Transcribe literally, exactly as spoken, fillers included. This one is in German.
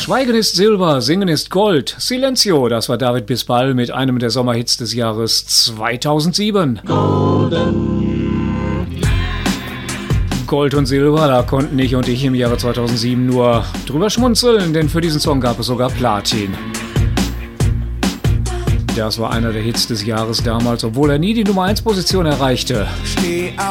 Schweigen ist Silber, Singen ist Gold. Silencio, das war David Bisbal mit einem der Sommerhits des Jahres zweitausendsieben. Golden. Gold und Silber, da konnten ich und ich im Jahre zweitausendsieben nur drüber schmunzeln, denn für diesen Song gab es sogar Platin. Das war einer der Hits des Jahres damals, obwohl er nie die Nummer eins Position erreichte. Steh